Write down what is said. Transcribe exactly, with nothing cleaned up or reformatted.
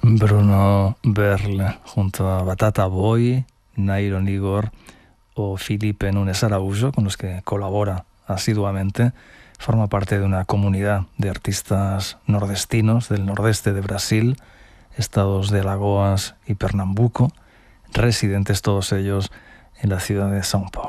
Bruno Berle junto a Batata Boy, Nairo Nigor o Felipe Núñez Araújo, con los que colabora asiduamente. Forma parte de una comunidad de artistas nordestinos del nordeste de Brasil, estados de Alagoas y Pernambuco, residentes todos ellos en la ciudad de São Paulo.